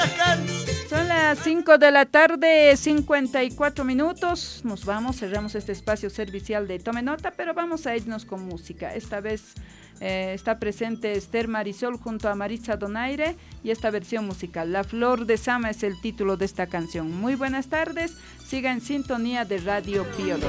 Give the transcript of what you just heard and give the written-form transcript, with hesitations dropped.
Son las 5 de la tarde, 54 minutos. Nos vamos, cerramos este espacio servicial de Tome Nota, pero vamos a irnos con música. Esta vez está presente Esther Marisol junto a Maritza Donaire y esta versión musical, La Flor de Sama, es el título de esta canción. Muy buenas tardes, siga en sintonía de Radio Pío 12.